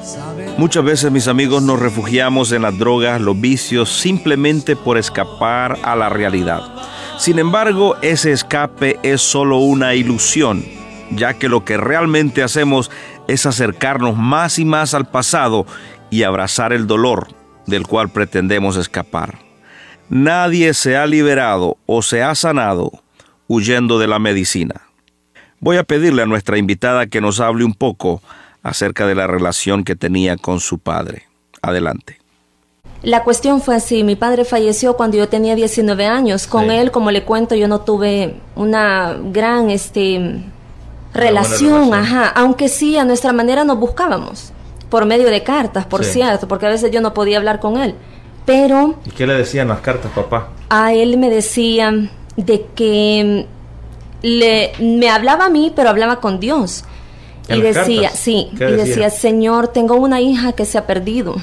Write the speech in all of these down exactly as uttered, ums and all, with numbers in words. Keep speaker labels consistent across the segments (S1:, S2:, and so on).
S1: Muchas veces, mis amigos, nos refugiamos en las drogas, los vicios, simplemente por escapar a la realidad. Sin embargo, ese escape es solo una ilusión, ya que lo que realmente hacemos es acercarnos más y más al pasado y abrazar el dolor del cual pretendemos escapar. Nadie se ha liberado o se ha sanado huyendo de la medicina. Voy a pedirle a nuestra invitada que nos hable un poco acerca de la relación que tenía con su padre. Adelante.
S2: La cuestión fue así, mi padre falleció cuando yo tenía diecinueve años. Con sí. él, como le cuento, yo no tuve una gran este, relación, relación, ajá, aunque sí, a nuestra manera nos buscábamos, por medio de cartas, por sí. cierto, porque a veces yo no podía hablar con él. Pero...
S1: ¿Y qué le decían las cartas, papá?
S2: A él me decían de que le, me hablaba a mí, pero hablaba con Dios. Y decía, cartas? sí, y decía? decía, Señor, tengo una hija que se ha perdido.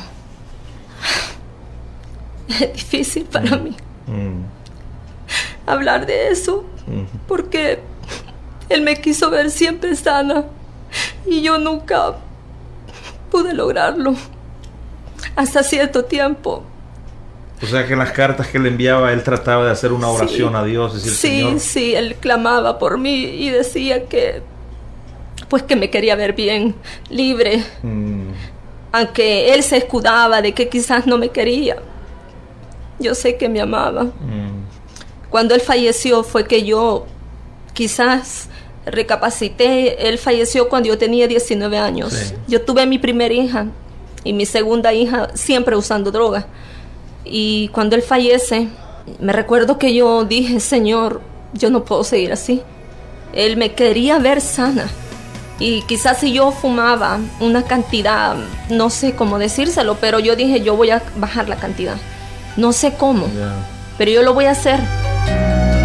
S2: Es difícil para mm. mí mm. hablar de eso, mm. porque él me quiso ver siempre sana y yo nunca pude lograrlo hasta cierto tiempo.
S1: O sea que en las cartas que le enviaba él trataba de hacer una oración sí. a Dios, decir,
S2: sí,
S1: Señor.
S2: sí, él clamaba por mí y decía que pues que me quería ver bien, libre, mm. aunque él se escudaba de que quizás no me quería. Yo sé que me amaba. Mm. Cuando él falleció fue que yo quizás recapacité. Él falleció cuando yo tenía diecinueve años. Sí. Yo tuve mi primera hija y mi segunda hija siempre usando droga. Y cuando él fallece, me recuerdo que yo dije, Señor, yo no puedo seguir así. Él me quería ver sana. Y quizás si yo fumaba una cantidad, no sé cómo decírselo, pero yo dije, yo voy a bajar la cantidad. No sé cómo, yeah. pero yo lo voy a hacer.